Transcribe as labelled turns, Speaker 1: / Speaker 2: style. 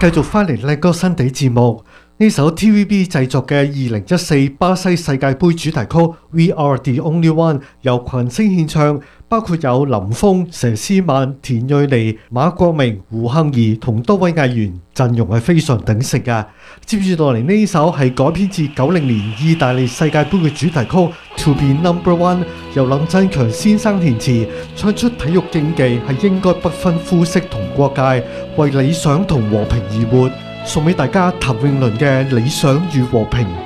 Speaker 1: 繼續翻嚟靚歌新地節目。呢首 TVB 製作嘅2014巴西世界盃主題曲《We Are The Only One》由群星獻唱，包括有林峰、佘詩曼、田蕊妮、馬國明、胡杏兒同多位藝員，陣容係非常鼎盛㗎。接住落嚟呢首係改編自90年意大利世界盃嘅主題曲《To Be Number One》，由林振強先生填詞，唱出體育競技係應該不分膚色同國界，為理想同和平而活。送俾大家譚詠麟嘅《理想與和平》。